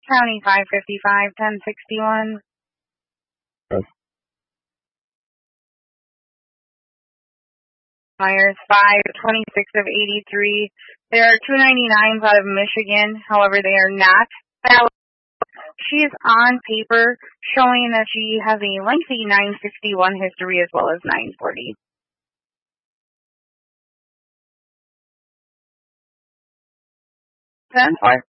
County 555, 1061. Okay. Myers 526 of 83. There are 299s out of Michigan. However, they are not valid. She is on paper showing that she has a lengthy 961 history as well as 940. 10-4.